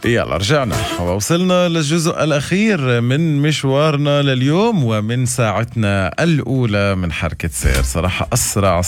يلا رجعنا ووصلنا للجزء الأخير من مشوارنا لليوم ومن ساعتنا الأولى من حركة سير. صراحة أسرع